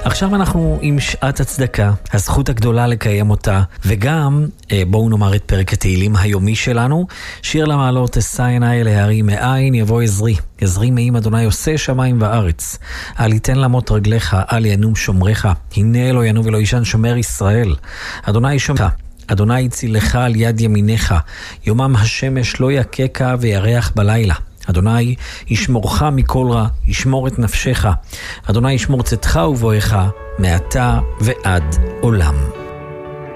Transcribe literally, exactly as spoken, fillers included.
עכשיו אנחנו עם שעת הצדקה, הזכות הגדולה לקיים אותה, וגם בואו נאמר את פרק התהילים היומי שלנו. שיר למעלות, אשא עיניי להרים, מאין יבוא עזרי. עזרי מעם אדוני עושה שמיים וארץ. אל יתן למות רגליך, אל ינום שומרך. הנה לא ינום ולא ישן שומר ישראל. אדוני שומרך, אדוני צילך על יד ימינך. יומם השמש לא יקקה וירח בלילה. אדוני ישמורך מכל רע, ישמור את נפשך. אדוני ישמור צאתך ובואך מעתה ועד עולם.